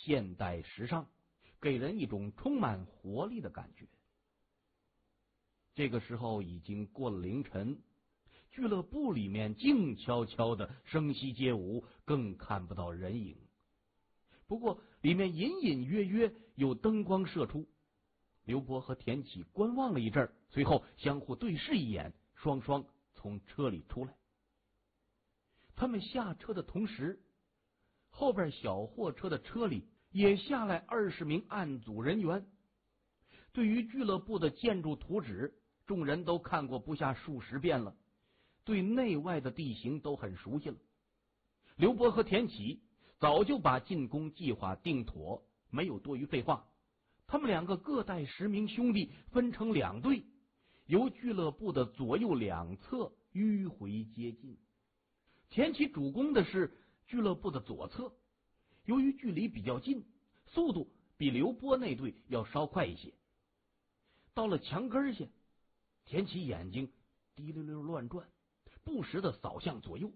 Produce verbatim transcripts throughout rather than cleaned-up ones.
现代时尚，给人一种充满活力的感觉。这个时候已经过了凌晨，俱乐部里面静悄悄的，声息皆无，更看不到人影。不过里面隐隐约约有灯光射出。刘波和田启观望了一阵，随后相互对视一眼，双双从车里出来。他们下车的同时，后边小货车的车里也下来二十名案组人员。对于俱乐部的建筑图纸，众人都看过不下数十遍了，对内外的地形都很熟悉了。刘波和田启早就把进攻计划定妥，没有多余废话。他们两个各带十名兄弟，分成两队，由俱乐部的左右两侧迂回接近。田启主攻的是俱乐部的左侧，由于距离比较近，速度比刘波那队要稍快一些。到了墙根下，田启眼睛滴溜溜乱转，不时的扫向左右。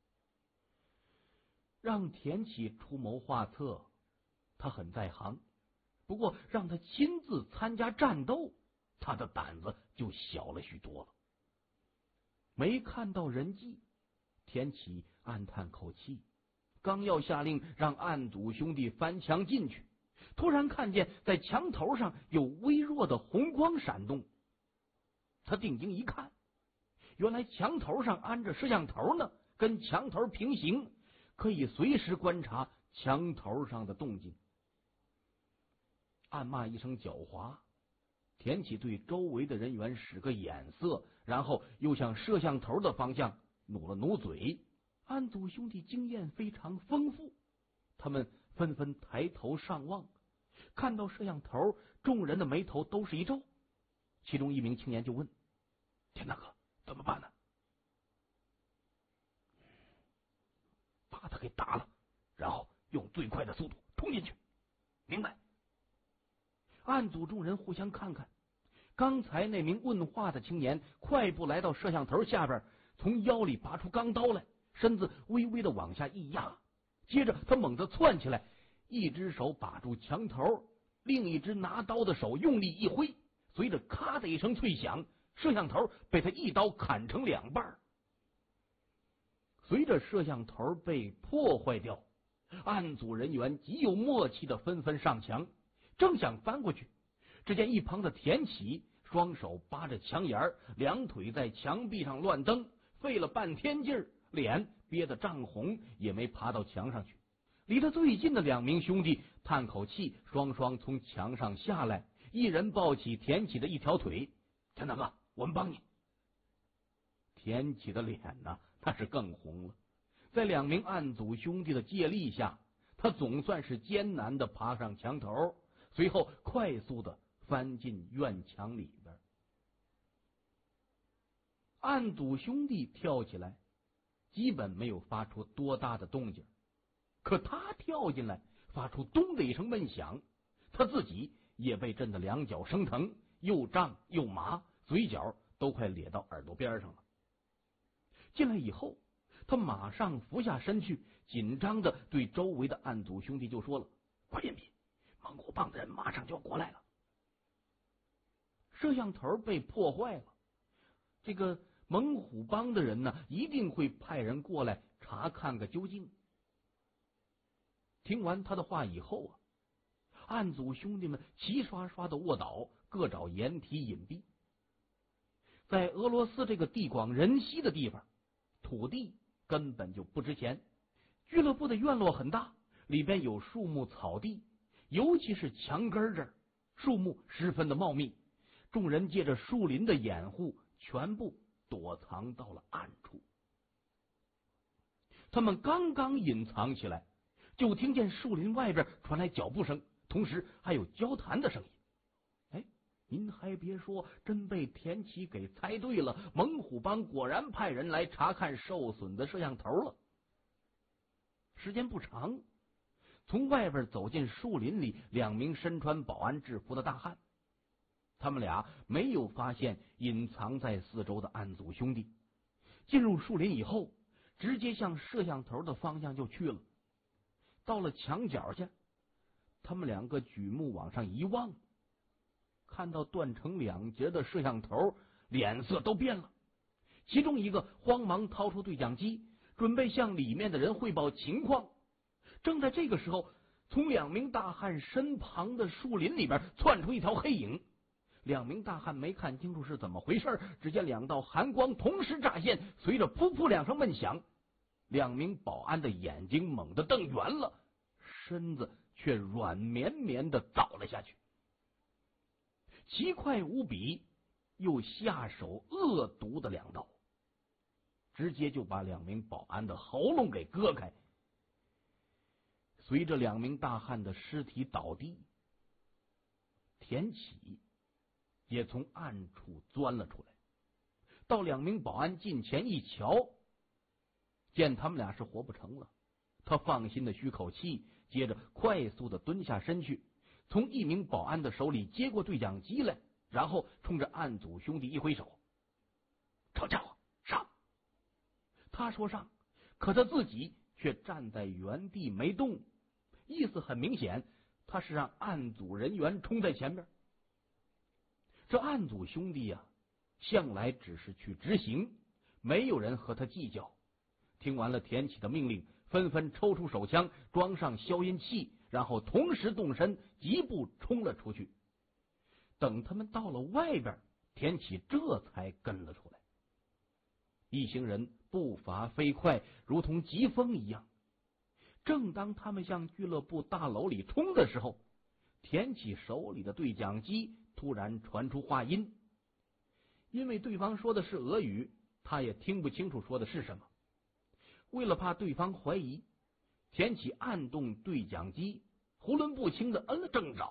让田启出谋划策，他很在行，不过让他亲自参加战斗，他的胆子就小了许多了。没看到人迹，田启暗叹口气，刚要下令让案组兄弟翻墙进去，突然看见在墙头上有微弱的红光闪动。他定睛一看，原来墙头上安着摄像头呢，跟墙头平行，可以随时观察墙头上的动静。暗骂一声狡猾，田启对周围的人员使个眼色，然后又向摄像头的方向努了努嘴。案组兄弟经验非常丰富，他们纷纷抬头上望，看到摄像头，众人的眉头都是一皱。其中一名青年就问：田大哥，怎么办呢？把他给打了，然后用最快的速度冲进去。明白。案组众人互相看看，刚才那名问话的青年快步来到摄像头下边，从腰里拔出钢刀来，身子微微的往下一压，接着他猛地窜起来，一只手把住墙头，另一只拿刀的手用力一挥，随着咔的一声脆响，摄像头被他一刀砍成两半。随着摄像头被破坏掉，案组人员极有默契的纷纷上墙，正想翻过去，只见一旁的田启双手扒着墙沿，两腿在墙壁上乱蹬，费了半天劲儿，脸憋得涨红，也没爬到墙上去。离他最近的两名兄弟叹口气，双双从墙上下来，一人抱起田启的一条腿：田大哥，我们帮你。田启的脸呢，那是更红了。在两名案组兄弟的借力下，他总算是艰难的爬上墙头，随后快速的翻进院墙里边。案组兄弟跳起来，基本没有发出多大的动静，可他跳进来，发出咚的一声闷响，他自己也被震得两脚生疼，又胀又麻，嘴角都快咧到耳朵边上了。进来以后，他马上俯下身去，紧张的对周围的案组兄弟就说了：快隐蔽，猛虎帮的人马上就要过来了。摄像头被破坏了，这个猛虎帮的人呢，一定会派人过来查看个究竟。听完他的话以后啊，案组兄弟们齐刷刷的卧倒，各找掩体隐蔽。在俄罗斯这个地广人稀的地方，土地根本就不值钱。俱乐部的院落很大，里边有树木草地，尤其是墙根这儿，树木十分的茂密。众人借着树林的掩护，全部躲藏到了暗处。他们刚刚隐藏起来，就听见树林外边传来脚步声，同时还有交谈的声音。哎，您还别说，真被田启给猜对了，猛虎帮果然派人来查看受损的摄像头了。时间不长，从外边走进树林里两名身穿保安制服的大汉，他们俩没有发现隐藏在四周的案组兄弟，进入树林以后，直接向摄像头的方向就去了。到了墙角下， 他们两个举目往上一望，看到断成两截的摄像头，脸色都变了。其中一个慌忙掏出对讲机，准备向里面的人汇报情况。正在这个时候，从两名大汉身旁的树林里边窜出一条黑影。两名大汉没看清楚是怎么回事，只见两道寒光同时乍现，随着噗噗两声闷响，两名保安的眼睛猛地瞪圆了，身子却软绵绵的倒了下去。奇快无比，又下手恶毒的两刀，直接就把两名保安的喉咙给割开。随着两名大汉的尸体倒地，田启也从暗处钻了出来，到两名保安近前一瞧，见他们俩是活不成了，他放心的吁口气，接着快速的蹲下身去，从一名保安的手里接过对讲机来，然后冲着案祖兄弟一挥手：“抄家伙，上！”他说上，可他自己却站在原地没动，意思很明显，他是让案组人员冲在前边。这案组兄弟啊，向来只是去执行，没有人和他计较。听完了田启的命令，纷纷抽出手枪，装上消音器，然后同时动身，疾步冲了出去。等他们到了外边，田启这才跟了出来。一行人步伐飞快，如同疾风一样。正当他们向俱乐部大楼里冲的时候，田启手里的对讲机突然传出话音。因为对方说的是俄语，他也听不清楚说的是什么。为了怕对方怀疑，田启按动对讲机，囫囵不清的摁了正着。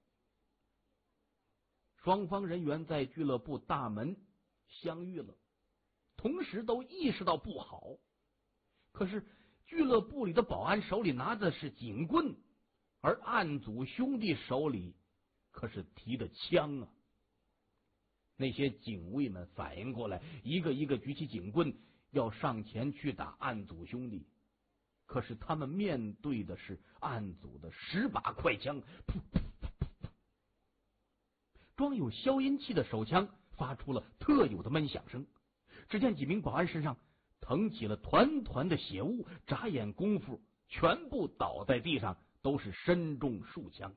双方人员在俱乐部大门相遇了，同时都意识到不好。可是俱乐部里的保安手里拿的是警棍，而案组兄弟手里可是提的枪啊！那些警卫们反应过来，一个一个举起警棍，要上前去打案组兄弟。可是他们面对的是案组的十把快枪，噗噗噗噗噗，装有消音器的手枪发出了特有的闷响声。只见几名保安身上腾起了团团的血雾，眨眼功夫全部倒在地上，都是身中数枪。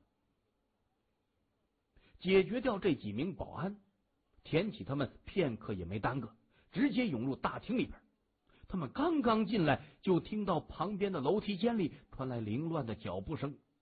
解决掉这几名保安，田启他们片刻也没耽搁，直接涌入大厅里边。他们刚刚进来，就听到旁边的楼梯间里传来凌乱的脚步声。